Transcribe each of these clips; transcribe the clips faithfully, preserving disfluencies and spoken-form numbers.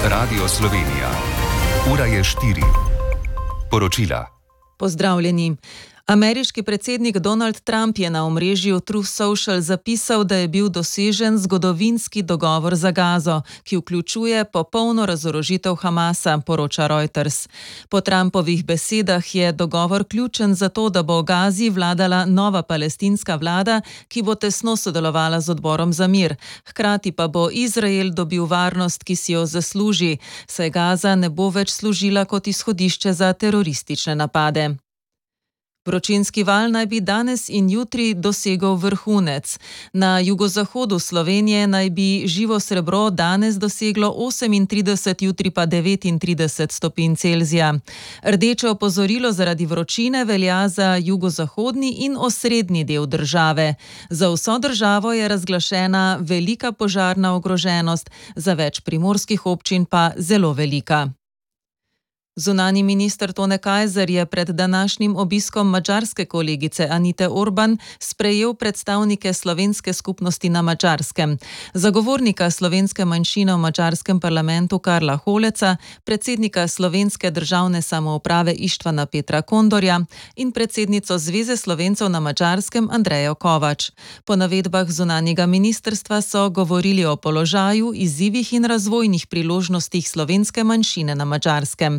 Radio Slovenija. Ura je štiri. Poročila. Pozdravljeni. Ameriški predsednik Donald Trump je na omrežju Truth Social zapisal, da je bil dosežen zgodovinski dogovor za Gazo, ki vključuje popolno razorožitev Hamasa, poroča Reuters. Po Trumpovih besedah je dogovor ključen za to, da bo v Gazi vladala nova palestinska vlada, ki bo tesno sodelovala z odborom za mir. Hkrati pa bo Izrael dobil varnost, ki si jo zasluži, saj Gaza ne bo več služila kot izhodišče za teroristične napade. Vročinski val naj bi danes in jutri dosegel vrhunec. Na jugozahodu Slovenije naj bi živo srebro danes doseglo osemintrideset, jutri pa devetintrideset stopinj Celzija. Rdeče opozorilo zaradi vročine velja za jugozahodni in osrednji del države. Za vso državo je razglašena velika požarna ogroženost, za več primorskih občin pa zelo velika. Zunanji minister Tone Kajzer je pred današnjim obiskom madžarske kolegice Anite Orban sprejel predstavnike slovenske skupnosti na Madžarskem. Zagovornika slovenske manjšine v madžarskem parlamentu Karla Holeca, predsednika slovenske državne samouprave Ištvana Petra Kondorja in predsednico Zveze Slovencev na Madžarskem Andrejo Kovač. Po navedbah zunanjega ministrstva so govorili o položaju, izzivih in razvojnih priložnostih slovenske manjšine na Madžarskem.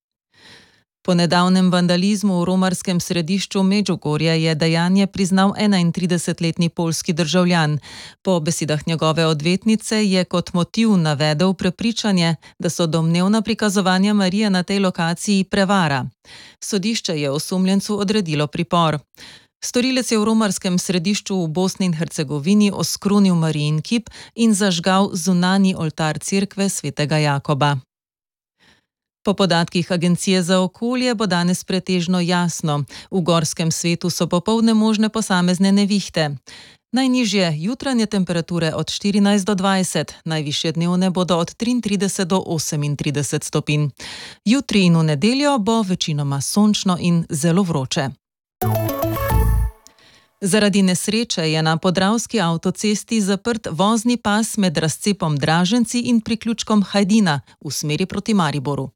Po nedavnem vandalizmu v romarskem središču Medžugorja je dejanje priznal enaintridesetletni poljski državljan. Po besedah njegove odvetnice je kot motiv navedel prepričanje, da so domnevna prikazovanja Marije na tej lokaciji prevara. Sodišče je osumljencu odredilo pripor. Storilec je v romarskem središču v Bosni in Hercegovini oskrunil Marijin kip in zažgal zunanji oltar cerkve svetega Jakoba. Po podatkih Agencije za okolje bo danes pretežno jasno. V gorskem svetu so popoldne možne posamezne nevihte. Najnižje jutranje temperature od štirinajst do dvajset, najvišje dnevne bodo od triintrideset do osemintrideset stopinj. Jutri in v nedeljo bo večinoma sončno in zelo vroče. Zaradi nesreče je na podravski avtocesti zaprt vozni pas med razcepom Draženci in priključkom Hajdina v smeri proti Mariboru.